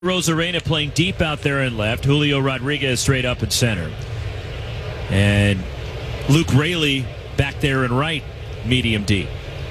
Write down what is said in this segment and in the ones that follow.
Rosarena playing deep out there in left. Julio Rodriguez straight up in center. And Luke Raley back there in right, medium deep.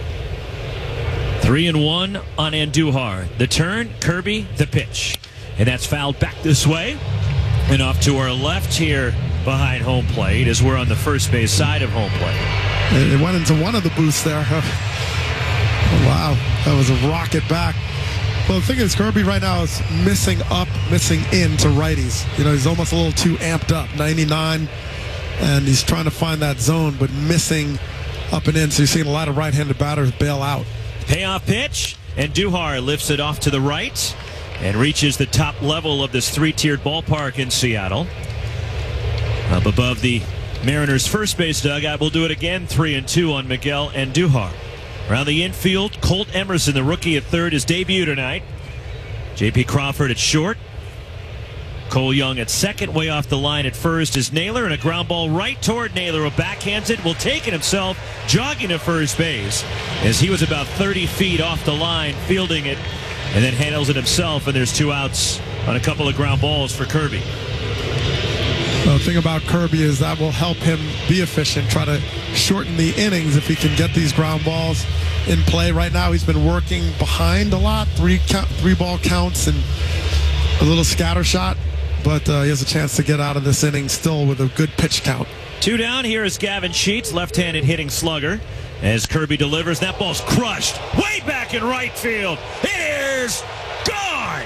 3-1 on Andujar. The turn, Kirby, the pitch. And that's fouled back this way. And off to our left here behind home plate as we're on the first base side of home plate. It went into one of the booths there. Wow, that was a rocket back. Well, the thing is, Kirby right now is missing up, missing in to righties. You know, he's almost a little too amped up, 99, and he's trying to find that zone, but missing up and in. So you're seeing a lot of right-handed batters bail out. Payoff pitch, and Duhar lifts it off to the right and reaches the top level of this three-tiered ballpark in Seattle. Up above the Mariners' first base dugout, we'll do it again, 3-2 on Miguel Andujar. Around the infield, Colt Emerson, the rookie at third, his debut tonight. J.P. Crawford at short. Cole Young at second, way off the line at first is Naylor, and a ground ball right toward Naylor. A backhands it, will take it himself, jogging to first base as he was about 30 feet off the line, fielding it, and then handles it himself, and there's 2 outs on a couple of ground balls for Kirby. The thing about Kirby is that will help him be efficient, try to shorten the innings if he can get these ground balls in play. Right now he's been working behind a lot, three ball counts and a little scatter shot, but he has a chance to get out of this inning still with a good pitch count. 2 down. Here is Gavin Sheets, left-handed hitting slugger, as Kirby delivers. That ball's crushed way back in right field. It is gone.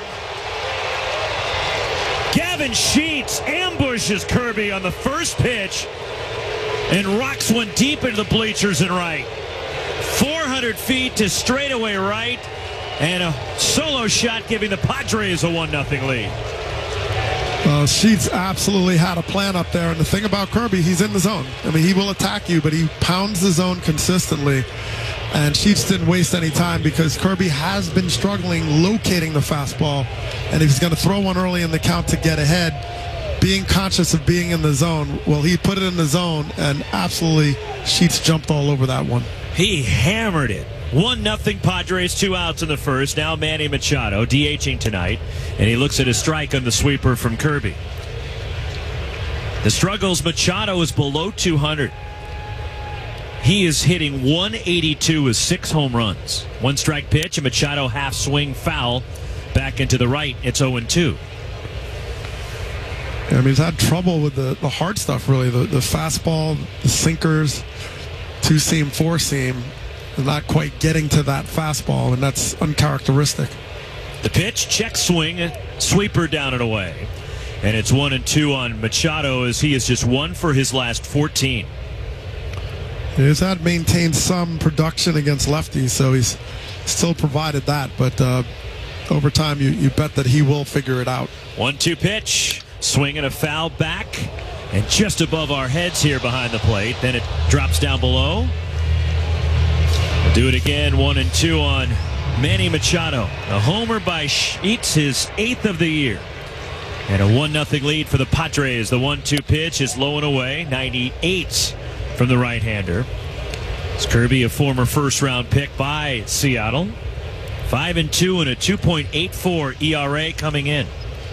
Gavin Sheets ambushes Kirby on the first pitch and rocks one deep into the bleachers in right. 400 feet to straightaway right, and a solo shot giving the Padres a 1-0 lead. Sheets absolutely had a plan up there, and the thing about Kirby, he's in the zone. I mean, he will attack you, but he pounds the zone consistently, and Sheets didn't waste any time because Kirby has been struggling locating the fastball, and if he's going to throw one early in the count to get ahead, being conscious of being in the zone, well, he put it in the zone, and absolutely Sheets jumped all over that one. He hammered it. 1-0 Padres, 2 outs in the first. Now Manny Machado DHing tonight, and he looks at a strike on the sweeper from Kirby. The struggles, Machado is below 200. He is hitting 182 with 6 home runs. 1 strike pitch, a Machado half swing foul back into the right. It's 0-2. I mean, he's had trouble with the hard stuff, really. The fastball, the sinkers, 2-seam, 4-seam. Not quite getting to that fastball, and that's uncharacteristic. The pitch, check swing, sweeper down and away. And it's 1-2 on Machado as he is just 1 for his last 14. He's had maintained some production against lefties, so he's still provided that. But over time, you bet that he will figure it out. 1-2 pitch, swing and a foul back, and just above our heads here behind the plate. Then it drops down below. We'll do it again, 1-2 on Manny Machado. A homer by Sheets, his 8th of the year. And a 1-0 lead for the Padres. The 1-2 pitch is low and away, 98 from the right-hander. It's Kirby, a former first-round pick by Seattle. 5-2 and a 2.84 ERA coming in.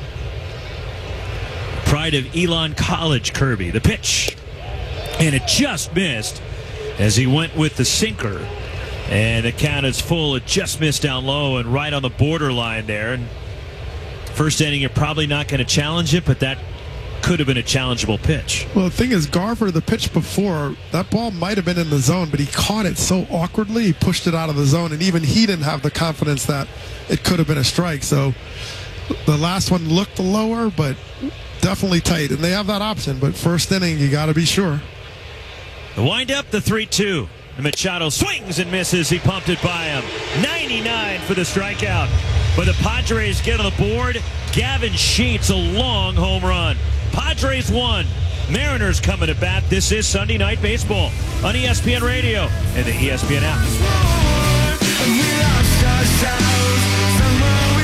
Pride of Elon College, Kirby. The pitch. And it just missed as he went with the sinker. And the count is full. It just missed down low and right on the borderline there. And first inning, you're probably not going to challenge it, but that could have been a challengeable pitch. Well, the thing is, Garver, the pitch before, that ball might have been in the zone, but he caught it so awkwardly, he pushed it out of the zone, and even he didn't have the confidence that it could have been a strike. So the last one looked lower, but definitely tight, and they have that option. But first inning, you got to be sure. The wind-up, the 3-2. Machado swings and misses. He pumped it by him. 99 for the strikeout. But the Padres get on the board. Gavin Sheets, a long home run. Padres won. Mariners coming to bat. This is Sunday Night Baseball on ESPN Radio and the ESPN app. Hey,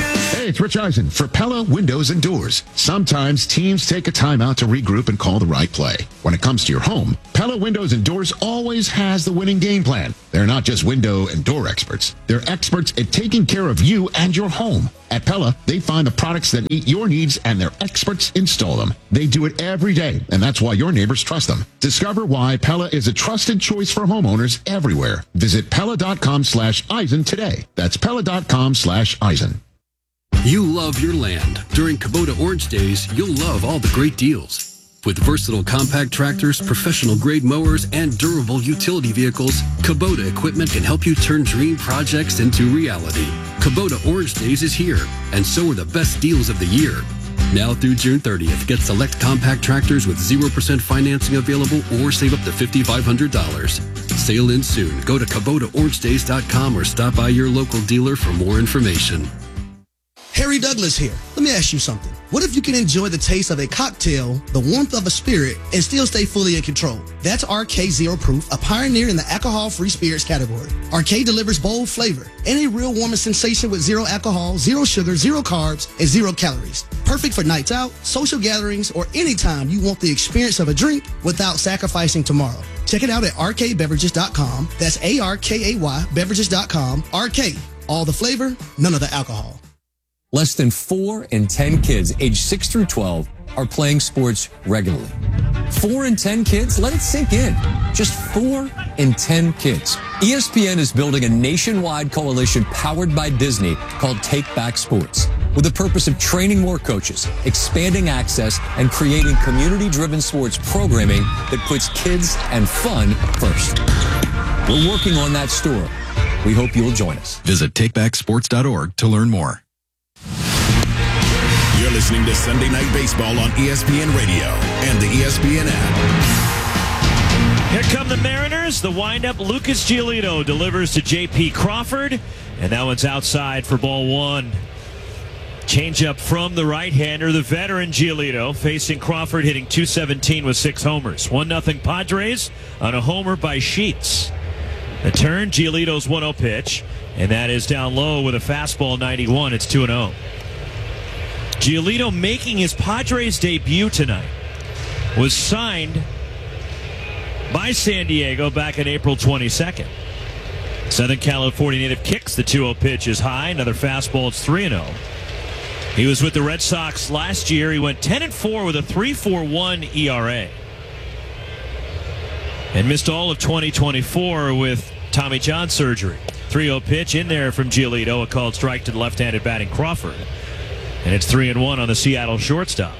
Hey, it's Rich Eisen for Pella Windows and Doors. Sometimes teams take a timeout to regroup and call the right play. When it comes to your home, Pella Windows and Doors always has the winning game plan. They're not just window and door experts. They're experts at taking care of you and your home. At Pella, they find the products that meet your needs and their experts install them. They do it every day, and that's why your neighbors trust them. Discover why Pella is a trusted choice for homeowners everywhere. Visit Pella.com/Eisen today. That's Pella.com/Eisen. You love your land. During Kubota Orange Days, you'll love all the great deals. With versatile compact tractors, professional-grade mowers, and durable utility vehicles, Kubota equipment can help you turn dream projects into reality. Kubota Orange Days is here, and so are the best deals of the year. Now through June 30th, get select compact tractors with 0% financing available or save up to $5,500. Sale ends soon. Go to KubotaOrangeDays.com or stop by your local dealer for more information. Harry Douglas here. Let me ask you something. What if you can enjoy the taste of a cocktail, the warmth of a spirit, and still stay fully in control? That's RK Zero Proof, a pioneer in the alcohol-free spirits category. RK delivers bold flavor and a real warming sensation with zero alcohol, zero sugar, zero carbs, and zero calories. Perfect for nights out, social gatherings, or anytime you want the experience of a drink without sacrificing tomorrow. Check it out at rkbeverages.com. That's ARKAY beverages.com. RK, all the flavor, none of the alcohol. Less than 4 in 10 kids aged 6 through 12 are playing sports regularly. 4 in 10 kids? Let it sink in. Just 4 in 10 kids. ESPN is building a nationwide coalition powered by Disney called Take Back Sports, with the purpose of training more coaches, expanding access, and creating community-driven sports programming that puts kids and fun first. We're working on that story. We hope you'll join us. Visit takebacksports.org to learn more. You're listening to Sunday Night Baseball on ESPN Radio and the ESPN app. Here come the Mariners. The windup, Lucas Giolito delivers to J.P. Crawford, and that one's outside for ball one. Changeup from the right-hander, the veteran Giolito, facing Crawford, hitting .217 with 6 homers. 1-0 Padres on a homer by Sheets. The turn, Giolito's 1-0 pitch, and that is down low with a fastball 91. It's 2-0. Giolito making his Padres debut tonight was signed by San Diego back on April 22nd. Southern California native kicks. The 2-0 pitch is high. Another fastball. It's 3-0. He was with the Red Sox last year. He went 10-4 with a 3.41 ERA. And missed all of 2024 with Tommy John surgery. 3-0 pitch in there from Giolito. A called strike to the left-handed batting Crawford. And it's 3-1 on the Seattle shortstop.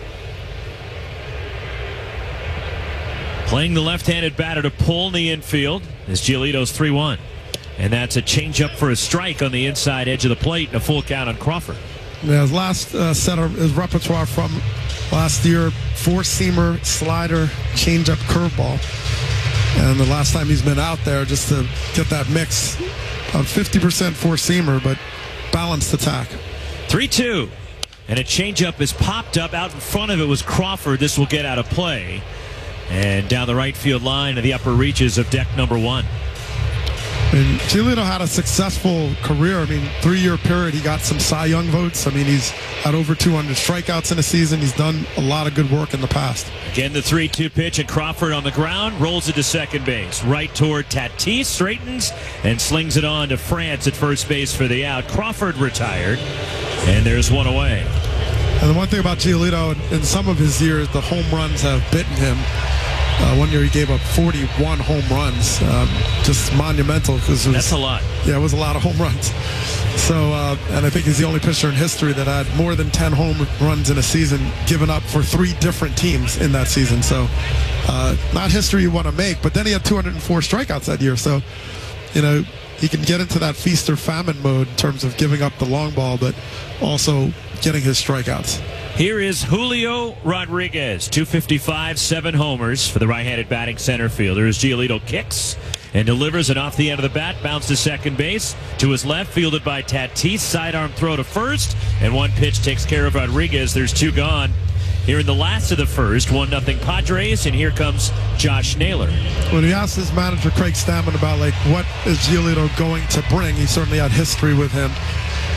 Playing the left-handed batter to pull in the infield is Giolito's 3-1. And that's a changeup for a strike on the inside edge of the plate and a full count on Crawford. Yeah, his last set of his repertoire from last year, four-seamer, slider, changeup, curveball. And the last time he's been out there just to get that mix of 50% four-seamer, but balanced attack. 3-2. And a changeup is popped up. Out in front of it was Crawford. This will get out of play. And down the right field line to the upper reaches of deck number 1. And Giolito had a successful career. I mean, 3-year period, he got some Cy Young votes. I mean, he's had over 200 strikeouts in a season. He's done a lot of good work in the past. Again, the 3-2 pitch, and Crawford on the ground, rolls it to second base. Right toward Tatis, straightens, and slings it on to France at first base for the out. Crawford retired, and there's one away. And the one thing about Giolito, in some of his years, the home runs have bitten him. One year he gave up 41 home runs, just monumental. That's a lot. Yeah, it was a lot of home runs. So, and I think he's the only pitcher in history that had more than 10 home runs in a season given up for 3 different teams in that season. So, not history you want to make, but then he had 204 strikeouts that year. So, you know, he can get into that feast or famine mode in terms of giving up the long ball, but also getting his strikeouts. Here is Julio Rodriguez, 255, 7 homers for the right-handed batting center fielder. As Giolito kicks and delivers it off the end of the bat, bounce to second base, to his left, fielded by Tatis, sidearm throw to first, and one pitch takes care of Rodriguez. There's 2 gone. Here in the last of the first, 1-0 Padres, and here comes Josh Naylor. When he asked his manager, Craig Stammen, about, like, what is Giolito going to bring, he certainly had history with him.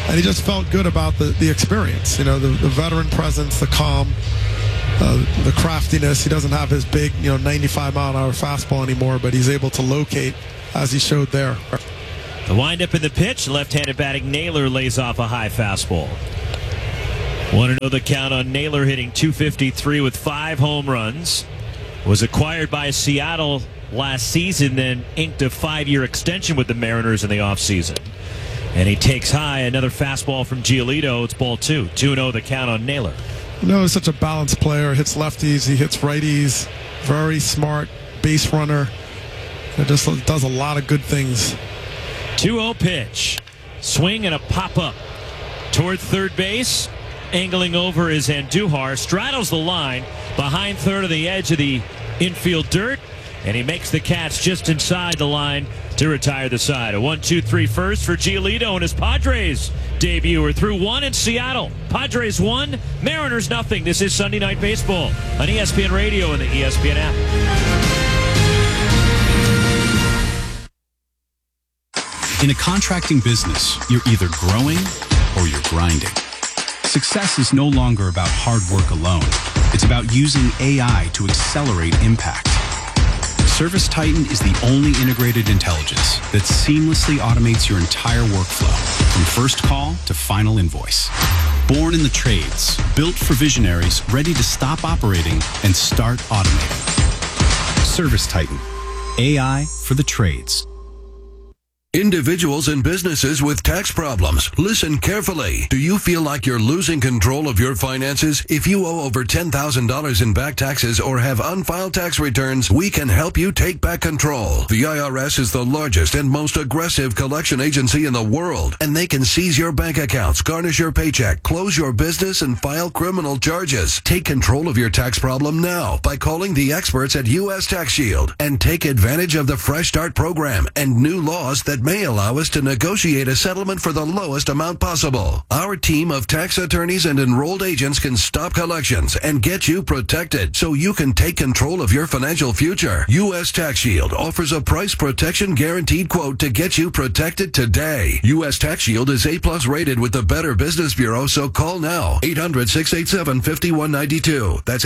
And he just felt good about the experience. You know, the veteran presence, the calm, the craftiness. He doesn't have his big, 95-mile-an-hour fastball anymore, but he's able to locate as he showed there. The windup in the pitch, left-handed batting Naylor lays off a high fastball. Want to know the count on Naylor, hitting .253 with 5 home runs. Was acquired by Seattle last season, then inked a 5-year extension with the Mariners in the offseason. And he takes high, another fastball from Giolito. It's ball 2. 2-0 the count on Naylor. He's such a balanced player. Hits lefties, he hits righties. Very smart base runner. It just does a lot of good things. 2-0 pitch. Swing and a pop-up toward third base. Angling over is Andujar. Straddles the line behind third on the edge of the infield dirt. And he makes the catch just inside the line to retire the side. A 1-2-3 first for Giolito and his Padres debut. We're through 1 in Seattle. Padres 1, Mariners nothing. This is Sunday Night Baseball on ESPN Radio and the ESPN app. In a contracting business, you're either growing or you're grinding. Success is no longer about hard work alone. It's about using AI to accelerate impact. ServiceTitan is the only integrated intelligence that seamlessly automates your entire workflow, from first call to final invoice. Born in the trades, built for visionaries ready to stop operating and start automating. ServiceTitan, AI for the trades. Individuals and businesses with tax problems, listen carefully. Do you feel like you're losing control of your finances? If you owe over $10,000 in back taxes or have unfiled tax returns, we can help you take back control. The IRS is the largest and most aggressive collection agency in the world, and they can seize your bank accounts, garnish your paycheck, close your business, and file criminal charges. Take control of your tax problem now by calling the experts at U.S. Tax Shield and take advantage of the Fresh Start program and new laws that may allow us to negotiate a settlement for the lowest amount possible. Our team of tax attorneys and enrolled agents can stop collections and get you protected so you can take control of your financial future. U.S. Tax Shield offers a price protection guaranteed quote to get you protected today. U.S. Tax Shield is A+ rated with the Better Business Bureau, so call now. 800-687-5192. That's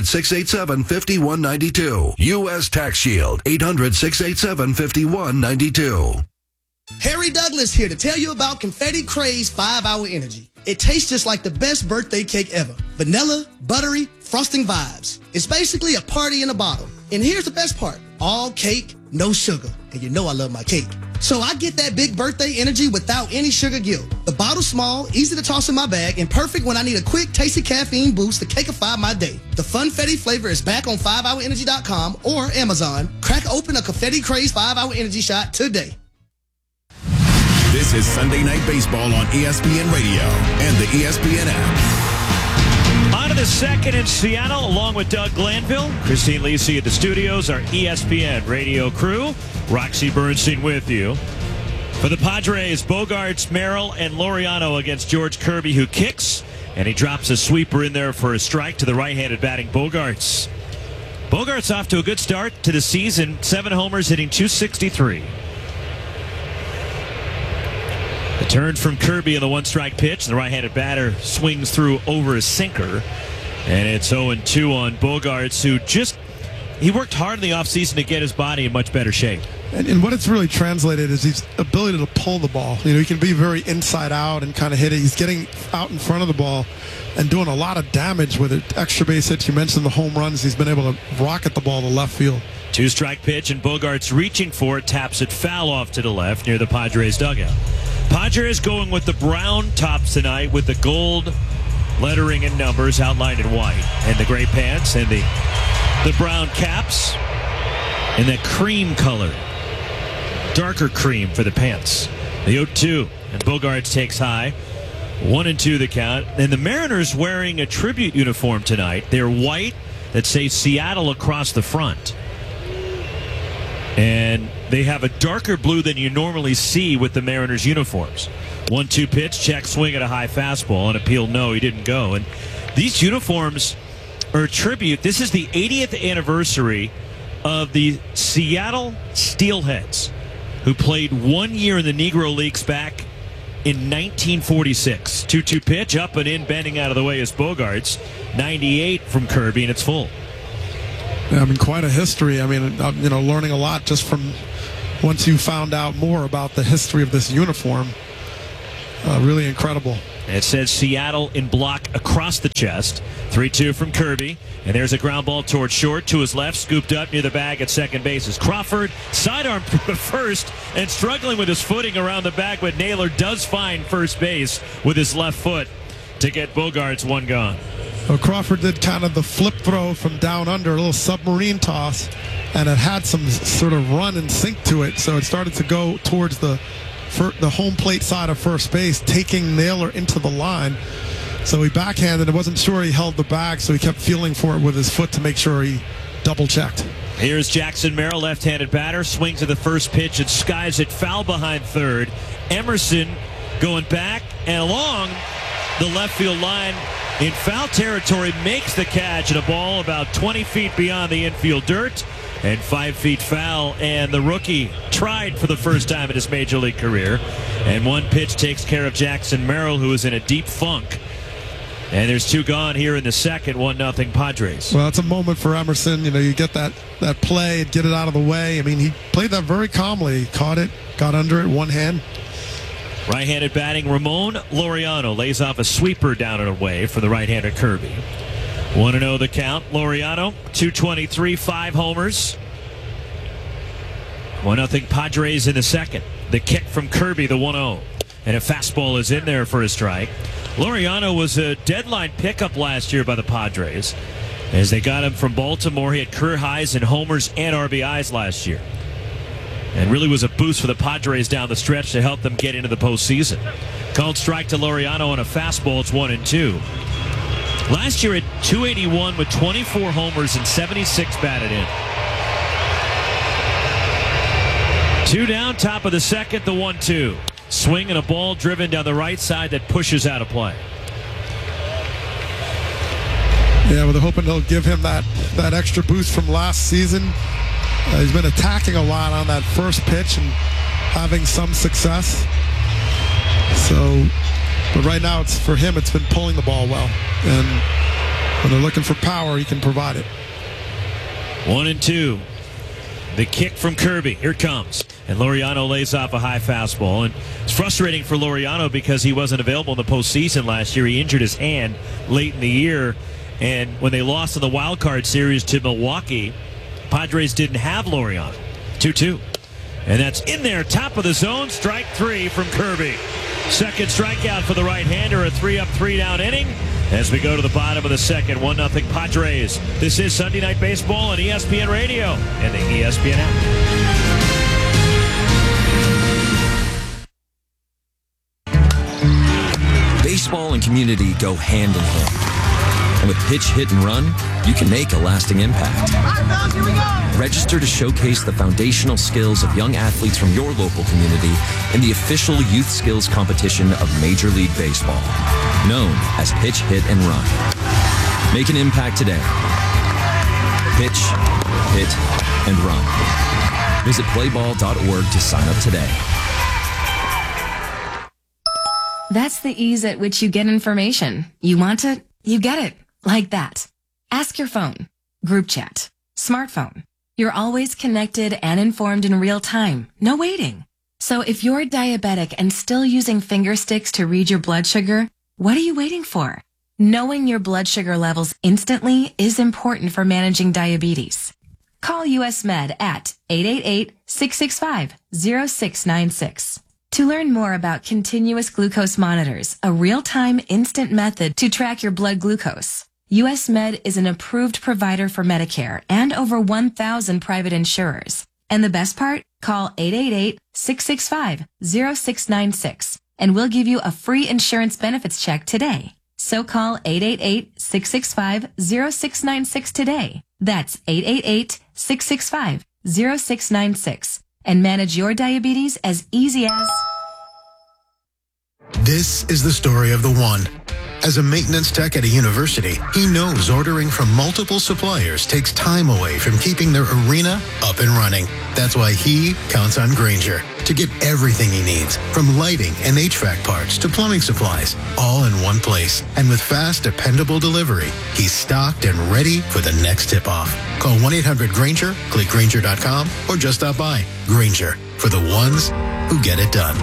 800-687-5192. U.S. Tax Shield. 800-687-5192. Harry Douglas here to tell you about Confetti Craze 5-Hour Energy. It tastes just like the best birthday cake ever. Vanilla, buttery, frosting vibes. It's basically a party in a bottle. And here's the best part. All cake, no sugar. And you know I love my cake. So I get that big birthday energy without any sugar guilt. The bottle's small, easy to toss in my bag, and perfect when I need a quick, tasty caffeine boost to cakeify my day. The Funfetti flavor is back on 5hourenergy.com or Amazon. Crack open a Confetti Craze 5-Hour Energy shot today. This is Sunday Night Baseball on ESPN Radio and the ESPN app. On to the second in Seattle, along with Doug Glanville, Christine Lisi at the studios, our ESPN radio crew. Roxy Bernstein with you. For the Padres, Bogaerts, Merrill, and Laureano against George Kirby, who kicks, and he drops a sweeper in there for a strike to the right-handed batting Bogaerts. Bogaerts off to a good start to the season, 7 homers, hitting .263. The turn from Kirby on the one-strike pitch. The right-handed batter swings through over a sinker. And it's 0-2 on Bogaerts, who he worked hard in the offseason to get his body in much better shape. And what it's really translated is his ability to pull the ball. He can be very inside out and kind of hit it. He's getting out in front of the ball and doing a lot of damage with it. Extra base hits. You mentioned the home runs. He's been able to rocket the ball to left field. 2-strike pitch, and Bogaerts reaching for it, taps it foul off to the left near the Padres dugout. Padres going with the brown tops tonight with the gold lettering and numbers outlined in white, and the gray pants and the brown caps and the cream color, darker cream for the pants. The 0-2, and Bogaerts takes high. 1-2 the count. And the Mariners wearing a tribute uniform tonight. They're white that say Seattle across the front. And they have a darker blue than you normally see with the Mariners uniforms. 1-2 pitch, check swing at a high fastball, and appeal no, he didn't go. And these uniforms are a tribute. This is the 80th anniversary of the Seattle Steelheads, who played 1 year in the Negro Leagues back in 1946. 2-2 pitch, up and in, bending out of the way is Bogaerts. 98 from Kirby, and it's full. Yeah, I mean, quite a history. I mean, learning a lot just from once you found out more about the history of this uniform. Really incredible. It says Seattle in block across the chest. 3-2 from Kirby. And there's a ground ball towards short. To his left, scooped up near the bag at second base is Crawford. Sidearm to first and struggling with his footing around the bag, but Naylor does find first base with his left foot to get Bogaerts one gone. Well, Crawford did kind of the flip throw from down under, a little submarine toss, and it had some sort of run and sink to it, so it started to go towards the home plate side of first base, taking Naylor into the line. So he backhanded. I wasn't sure he held the bag, so he kept feeling for it with his foot to make sure he double-checked. Here's Jackson Merrill, left-handed batter, swings at the first pitch and skies it foul behind third. Emerson going back and along the left field line in foul territory, makes the catch, and a ball about 20 feet beyond the infield dirt and 5 feet foul. And the rookie tried for the first time in his major league career, and one pitch takes care of Jackson Merrill, who is in a deep funk. And there's two gone here in the second, 1-0 Padres. Well, it's a moment for Emerson. You get that play, get it out of the way. I mean, he played that very calmly. He caught it, got under it, one hand. Right-handed batting, Ramon Laureano lays off a sweeper down and away for the right-hander Kirby. 1-0 the count. Laureano, 223, 5 homers. 1-0 Padres in the second. The kick from Kirby, the 1-0. And a fastball is in there for a strike. Laureano was a deadline pickup last year by the Padres. As they got him from Baltimore, he had career highs in homers and RBIs last year, and really was a boost for the Padres down the stretch to help them get into the postseason. Called strike to Laureano on a fastball. It's 1-2. Last year at 281 with 24 homers and 76 batted in. 2 down, top of the second, the 1-2. Swing and a ball driven down the right side that pushes out of play. Yeah, well, they're hoping they'll give him that extra boost from last season. He's been attacking a lot on that first pitch and having some success. But right now, for him, it's been pulling the ball well. And when they're looking for power, he can provide it. 1-2. The kick from Kirby. Here it comes. And Laureano lays off a high fastball. And it's frustrating for Laureano because he wasn't available in the postseason last year. He injured his hand late in the year. And when they lost in the wild card series to Milwaukee, Padres didn't have Laureano. 2-2. And that's in there, top of the zone. Strike 3 from Kirby. Second strikeout for the right-hander. A 3-up, 3-down inning as we go to the bottom of the second. 1-0 Padres. This is Sunday Night Baseball on ESPN Radio and the ESPN app. Baseball and community go hand in hand. And with Pitch, Hit, and Run, you can make a lasting impact. Here we go. Register to showcase the foundational skills of young athletes from your local community in the official youth skills competition of Major League Baseball, known as Pitch, Hit, and Run. Make an impact today. Pitch, Hit, and Run. Visit playball.org to sign up today. That's the ease at which you get information. You want it, you get it. Like that. Ask your phone, group chat, smartphone. You're always connected and informed in real time. No waiting. So if you're diabetic and still using finger sticks to read your blood sugar, what are you waiting for? Knowing your blood sugar levels instantly is important for managing diabetes. Call US Med at 888-665-0696. To learn more about continuous glucose monitors, a real-time instant method to track your blood glucose, US Med is an approved provider for Medicare and over 1,000 private insurers. And the best part? Call 888-665-0696 and we'll give you a free insurance benefits check today. So call 888-665-0696 today. That's 888-665-0696 and manage your diabetes as easy as... This is the story of the one. As a maintenance tech at a university, he knows ordering from multiple suppliers takes time away from keeping their arena up and running. That's why he counts on Grainger, to get everything he needs, from lighting and HVAC parts to plumbing supplies, all in one place. And with fast, dependable delivery, he's stocked and ready for the next tip-off. Call 1-800-GRAINGER, click Grainger.com, or just stop by. Grainger, for the ones who get it done.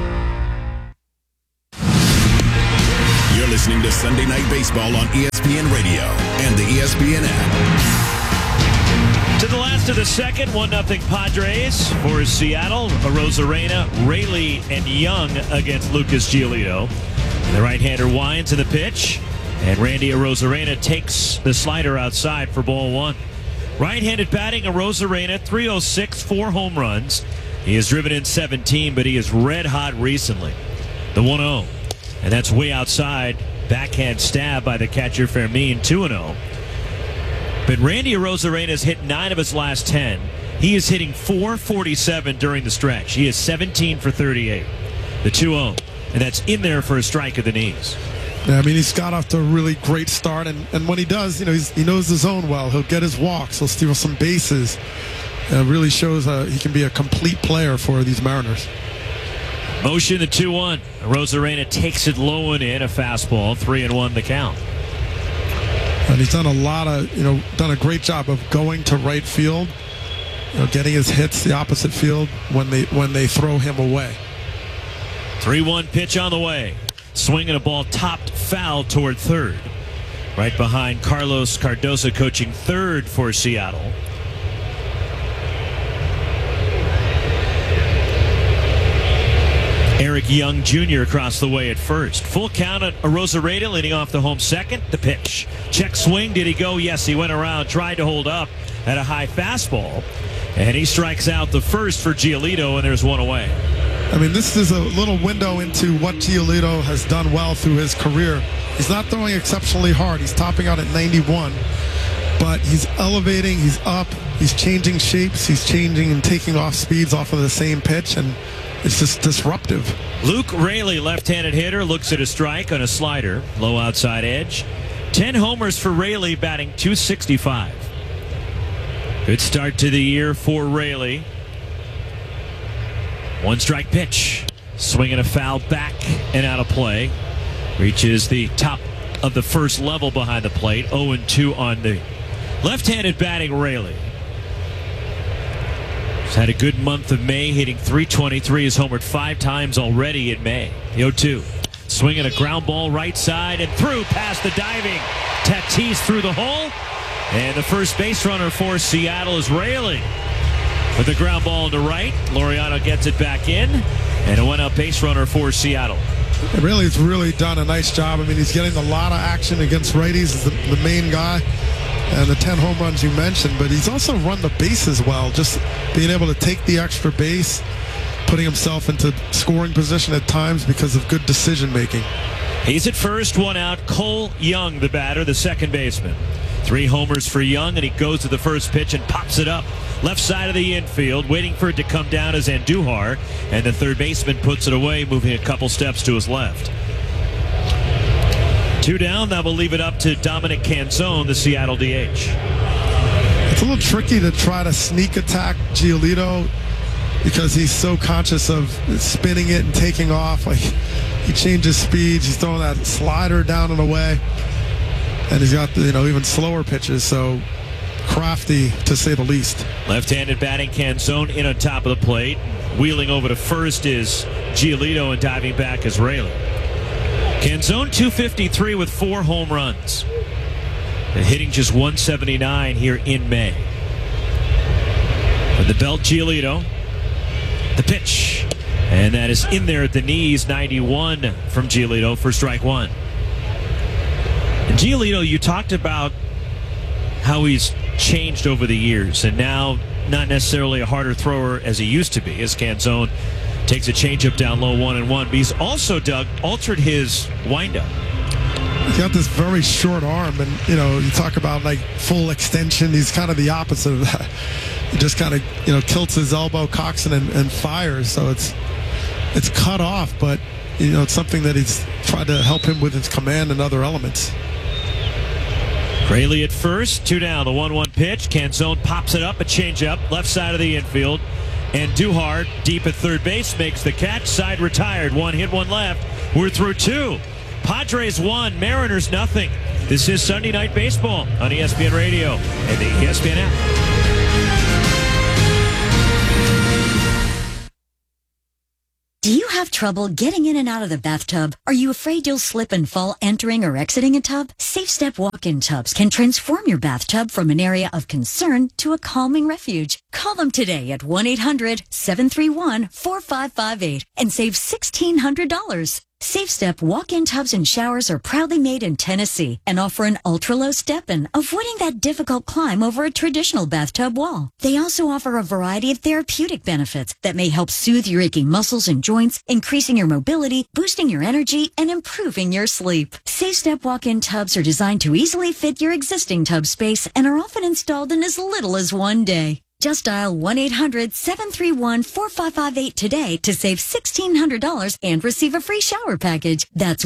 You're listening to Sunday Night Baseball on ESPN Radio and the ESPN app. To the last of the second, 1-0 Padres for Seattle. Arozarena, Raley, and Young against Lucas Giolito. The right-hander winds in the pitch, and Randy Arozarena takes the slider outside for ball one. Right-handed batting, Arozarena, .306, 4 home runs. He has driven in 17, but he is red hot recently. The 1-0, and that's way outside. Backhand stab by the catcher Fermin, 2-0. But Randy Arozarena has hit 9 of his last 10. He is hitting .447 during the stretch. He is 17 for 38. The 2-0, and that's in there for a strike of the knees. Yeah, I mean, he's got off to a really great start, and when he does, you know, he knows the zone well. He'll get his walks. He'll steal some bases. It really shows he can be a complete player for these Mariners. Motion, the 2-1. Arozarena takes it low and in, a fastball, 3-1 the count. And he's done done a great job of going to right field, getting his hits the opposite field when they throw him away. 3-1 pitch on the way. Swinging a ball topped foul toward third. Right behind Carlos Cardoso, coaching third for Seattle. Eric Young Jr. across the way at first. Full count at Arozarena leading off the home second. The pitch. Check swing. Did he go? Yes, he went around, tried to hold up at a high fastball. And he strikes out the first for Giolito, and there's one away. I mean, this is a little window into what Giolito has done well through his career. He's not throwing exceptionally hard. He's topping out at 91. But he's elevating, he's up, he's changing shapes, he's changing and taking off speeds off of the same pitch, and it's just disruptive. Luke Raley, left-handed hitter, looks at a strike on a slider, low outside edge. 10 homers for Raley, batting .265. Good start to the year for Raley. One strike pitch. Swinging a foul back and out of play. Reaches the top of the first level behind the plate. 0-2 on the left-handed batting Raley. He's had a good month of May, hitting .323. Has homered 5 times already in May. The 0-2. Swinging a ground ball right side and through past the diving Tatis through the hole. And the first base runner for Seattle is Raley. With the ground ball to right, Laureano gets it back in. And a one-out base runner for Seattle. Raley's really done a nice job. I mean, he's getting a lot of action against righties. He's the main guy. And the 10 home runs you mentioned, but he's also run the bases well, just being able to take the extra base, putting himself into scoring position at times because of good decision making. He's at first, 1 out. Cole Young, the batter, the second baseman. 3 homers for Young, and he goes to the first pitch and pops it up. Left side of the infield, waiting for it to come down is Andujar, and the third baseman puts it away, moving a couple steps to his left. 2 down. That will leave it up to Dominic Canzone, the Seattle DH. It's a little tricky to try to sneak attack Giolito because he's so conscious of spinning it and taking off. Like, he changes speeds. He's throwing that slider down and away, and he's got even slower pitches. So crafty, to say the least. Left-handed batting Canzone in on top of the plate. Wheeling over to first is Giolito, and diving back is Raley. Canzone .253 with 4 home runs. And hitting just .179 here in May. With the belt, Giolito. The pitch. And that is in there at the knees. 91 from Giolito for strike 1. And Giolito, you talked about how he's changed over the years, and now not necessarily a harder thrower as he used to be, as Canzone takes a changeup down low 1-1. But he's also, Doug, altered his windup. He's got this very short arm, and you talk about like full extension. He's kind of the opposite of that. He just kind of tilts his elbow, cocks it, and fires. So it's cut off, but it's something that he's tried to help him with his command and other elements. Raley at first, 2 down, the 1-1 pitch. Canzone pops it up, a changeup, left side of the infield. And Duhar, deep at third base, makes the catch. Side retired. One hit, one left. We're through two. Padres 1, Mariners nothing. This is Sunday Night Baseball on ESPN Radio and the ESPN app. Do you have trouble getting in and out of the bathtub? Are you afraid you'll slip and fall entering or exiting a tub? SafeStep walk-in tubs can transform your bathtub from an area of concern to a calming refuge. Call them today at 1-800-731-4558 and save $1,600. SafeStep walk-in tubs and showers are proudly made in Tennessee and offer an ultra-low step-in, avoiding that difficult climb over a traditional bathtub wall. They also offer a variety of therapeutic benefits that may help soothe your aching muscles and joints, increasing your mobility, boosting your energy, and improving your sleep. SafeStep walk-in tubs are designed to easily fit your existing tub space and are often installed in as little as one day. Just dial 1-800-731-4558 today to save $1,600 and receive a free shower package. That's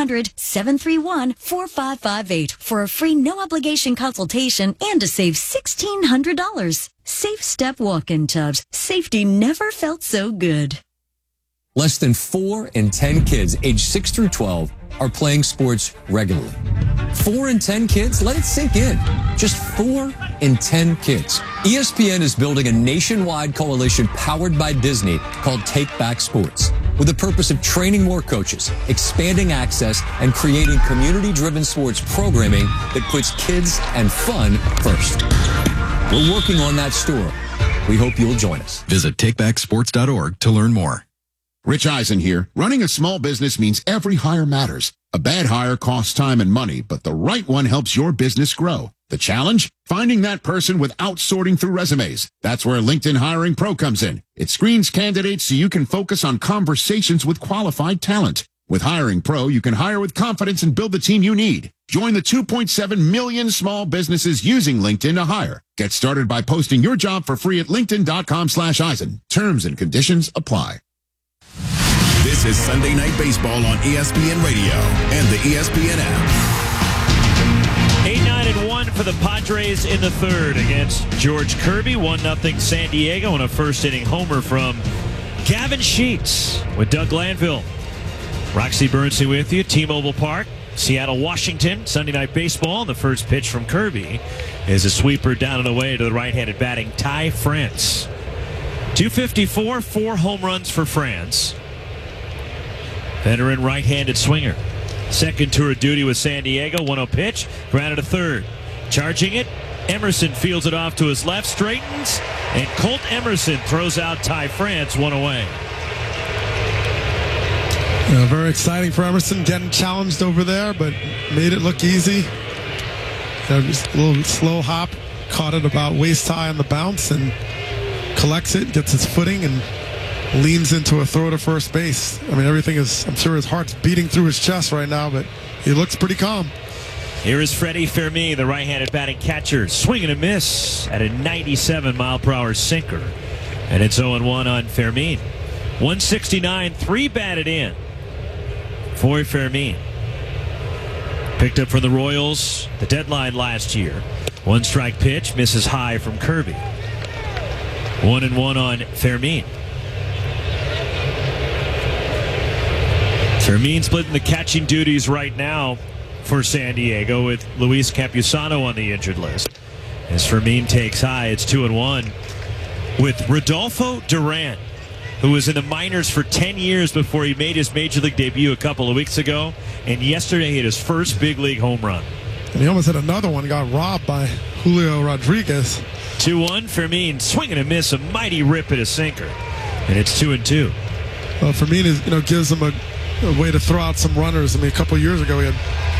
1-800-731-4558 for a free no-obligation consultation and to save $1,600. SafeStep walk-in tubs. Safety never felt so good. Less than 4 in 10 kids aged 6 through 12 are playing sports regularly. 4 in 10 kids? Let it sink in. Just 4 in 10 kids. ESPN is building a nationwide coalition powered by Disney called Take Back Sports, with the purpose of training more coaches, expanding access, and creating community-driven sports programming that puts kids and fun first. We're working on that story. We hope you'll join us. Visit takebacksports.org to learn more. Rich Eisen here. Running a small business means every hire matters. A bad hire costs time and money, but the right one helps your business grow. The challenge? Finding that person without sorting through resumes. That's where LinkedIn Hiring Pro comes in. It screens candidates so you can focus on conversations with qualified talent. With Hiring Pro, you can hire with confidence and build the team you need. Join the 2.7 million small businesses using LinkedIn to hire. Get started by posting your job for free at linkedin.com/Eisen. Terms and conditions apply. This is Sunday Night Baseball on ESPN Radio and the ESPN app. 8-9-1 for the Padres in the third against George Kirby. 1-0 San Diego and a first-inning homer from Gavin Sheets with Doug Glanville. Roxy Bernstein with you, T-Mobile Park, Seattle, Washington. Sunday Night Baseball. The first pitch from Kirby is a sweeper down and away to the right-handed batting Ty France. 254, 4 home runs for France. Veteran right-handed swinger. Second tour of duty with San Diego. 1-0 pitch. Grounded to third. Charging it. Emerson fields it off to his left. Straightens. And Colt Emerson throws out Ty France. 1 away. Very exciting for Emerson. Getting challenged over there, but made it look easy. Just a little slow hop. Caught it about waist high on the bounce and collects it. Gets his footing and leans into a throw to first base. I mean, everything is, I'm sure his heart's beating through his chest right now, but he looks pretty calm. Here is Freddie Fermin, the right-handed batting catcher. Swing and a miss at a 97-mile-per-hour sinker. And it's 0-1 on Fermin. 169, 3 batted in for Fermin. Picked up from the Royals, the deadline last year. 1 strike pitch, misses high from Kirby. 1-1 on Fermin. Fermin splitting the catching duties right now for San Diego with Luis Campusano on the injured list. As Fermin takes high, it's 2-1 with Rodolfo Duran, who was in the minors for 10 years before he made his major league debut a couple of weeks ago, and yesterday he hit his first big league home run. And he almost hit another one, got robbed by Julio Rodriguez. 2-1, Fermin swing and a miss, a mighty rip at a sinker, and it's 2-2. Well, Fermin is, gives him a way to throw out some runners. I mean, a couple of years ago, he had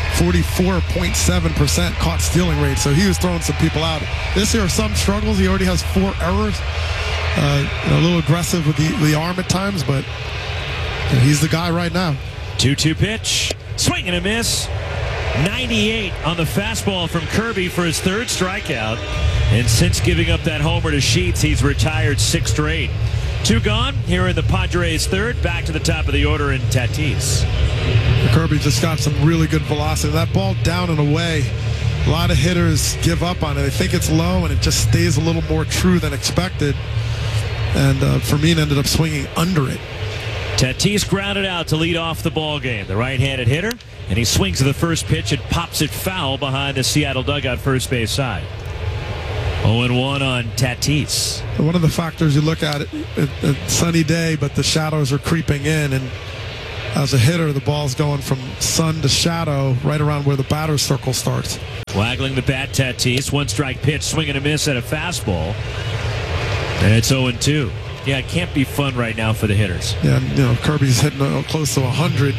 44.7% caught stealing rate, so he was throwing some people out. This year, some struggles. He already has 4 errors. A little aggressive with the arm at times, but he's the guy right now. 2-2 pitch, swing and a miss. 98 on the fastball from Kirby for his 3rd strikeout. And since giving up that homer to Sheets, he's retired 6 straight. 2 gone here in the Padres' 3rd. Back to the top of the order in Tatis. Kirby just got some really good velocity. That ball down and away, a lot of hitters give up on it. They think it's low, and it just stays a little more true than expected. and Fermin ended up swinging under it. Tatis grounded out to lead off the ball game. The right-handed hitter, and he swings to the first pitch and pops it foul behind the Seattle dugout first base side. 0-1 on Tatis. One of the factors you look at it, a sunny day, but the shadows are creeping in, and as a hitter, the ball's going from sun to shadow right around where the batter's circle starts. Waggling the bat, Tatis. 1-strike pitch, swing and a miss at a fastball. And it's 0-2. Yeah, it can't be fun right now for the hitters. Yeah, Kirby's hitting close to 100.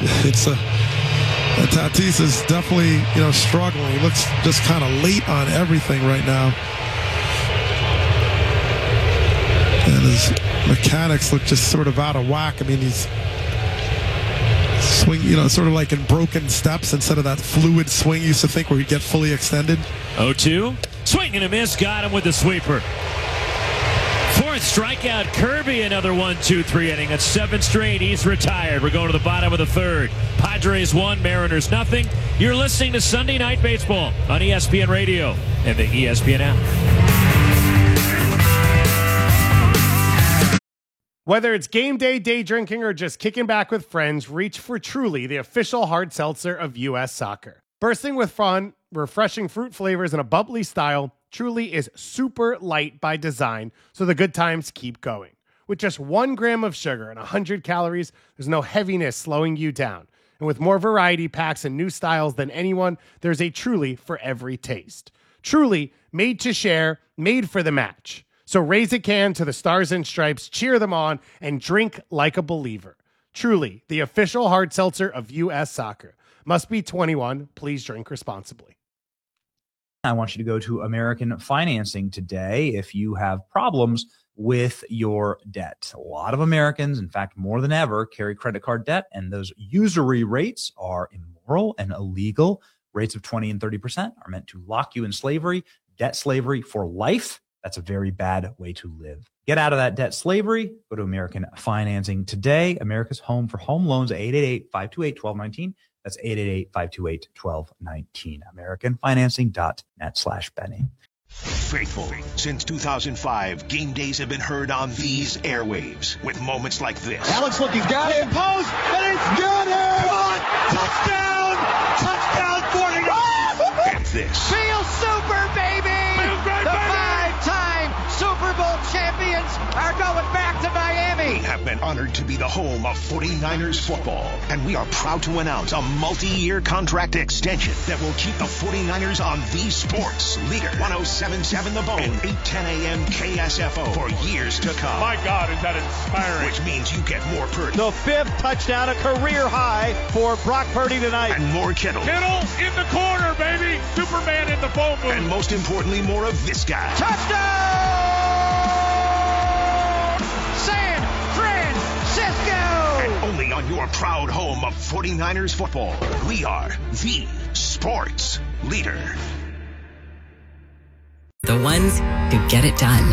Tatis is definitely, struggling. He looks just kind of late on everything right now. And his mechanics look just sort of out of whack. I mean, he's swing, sort of like in broken steps instead of that fluid swing you used to think where he'd get fully extended. 0-2. Swing and a miss. Got him with the sweeper. Fourth strikeout, Kirby, another 1-2-3 inning. That's 7 straight. He's retired. We're going to the bottom of the third. Padres 1, Mariners nothing. You're listening to Sunday Night Baseball on ESPN Radio and the ESPN app. Whether it's game day, day drinking, or just kicking back with friends, reach for Truly, the official hard seltzer of U.S. Soccer. Bursting with fun, refreshing fruit flavors, and a bubbly style, Truly is super light by design, so the good times keep going. With just 1 gram of sugar and 100 calories, there's no heaviness slowing you down. And with more variety packs and new styles than anyone, there's a Truly for every taste. Truly, made to share, made for the match. So raise a can to the Stars and Stripes, cheer them on, and drink like a believer. Truly, the official hard seltzer of U.S. Soccer. Must be 21. Please drink responsibly. I want you to go to American Financing today if you have problems with your debt. A lot of Americans, in fact, more than ever, carry credit card debt, and those usury rates are immoral and illegal. Rates of 20 and 30% are meant to lock you in slavery, debt slavery for life. That's a very bad way to live. Get out of that debt slavery. Go to American Financing today. America's home for home loans, 888-528-1219. That's 888-528-1219. AmericanFinancing.net/Benny. Faithful. Since 2005, game days have been heard on these airwaves with moments like this. Alex look, he's got it. Post, and he's got it. Touchdown! Touchdown 49! And this. Feel super, baby! The 5-time Super Bowl champions are going back to Miami. We have been honored to be the home of 49ers football, and we are proud to announce a multi-year contract extension that will keep the 49ers on the sports leader. 107.7 The Bone and 8:10 a.m. KSFO for years to come. My God, is that inspiring. Which means you get more Purdy. The 5th touchdown, a career high for Brock Purdy tonight. And more Kittle. Kittle in the corner, baby. Superman in the phone booth. And most importantly, more of this guy. Touchdown! San Francisco! And only on your proud home of 49ers football. We are the sports leader. The ones who get it done.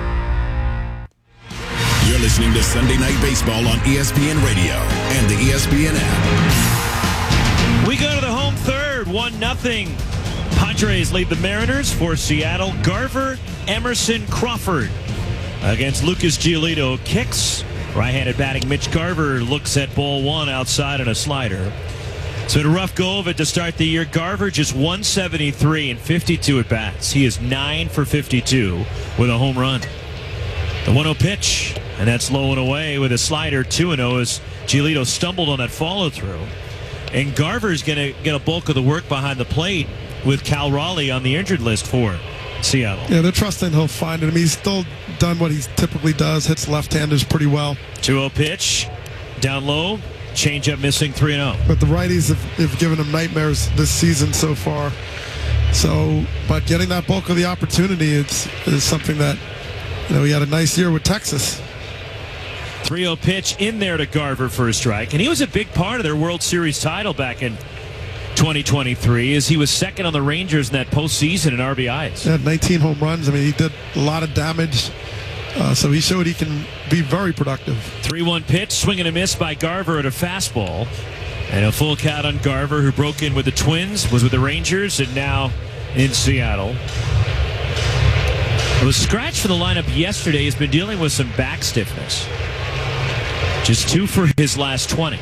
You're listening to Sunday Night Baseball on ESPN Radio and the ESPN app. We go to the home third, 1-0. Padres lead the Mariners for Seattle. Garver, Emerson, Crawford against Lucas Giolito. Kicks. Right-handed batting Mitch Garver looks at ball 1 outside on a slider. So a rough go of it to start the year. Garver just 173 and 52 at bats. He is 9 for 52 with a home run. The 1-0 pitch, and that's low and away with a slider. 2-0 as Giolito stumbled on that follow-through. And Garver's going to get a bulk of the work behind the plate with Cal Raleigh on the injured list for Seattle. Yeah, they're trusting he'll find it. I mean, he's still done what he typically does, hits left-handers pretty well. 2-0 pitch, down low, changeup missing, 3-0. But the righties have given him nightmares this season so far. So, but getting that bulk of the opportunity is something that, he had a nice year with Texas. 3-0 pitch in there to Garver for a strike. And he was a big part of their World Series title back in 2023 as he was second on the Rangers in that postseason in RBIs. He had 19 home runs. I mean, he did a lot of damage. So he showed he can be very productive. 3-1 pitch, swing and a miss by Garver at a fastball. And a full count on Garver, who broke in with the Twins, was with the Rangers, and now in Seattle. was scratched for the lineup yesterday. He's been dealing with some back stiffness. Just 2 for his last 20.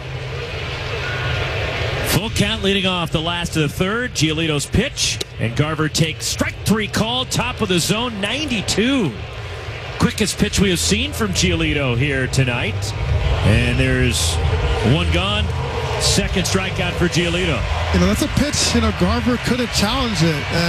Full count leading off the last of the third. Giolito's pitch. And Garver takes strike 3 call. Top of the zone, 92. Quickest pitch we have seen from Giolito here tonight. And there's 1 gone. Second strikeout for Giolito. That's a pitch, Garver could have challenged it. And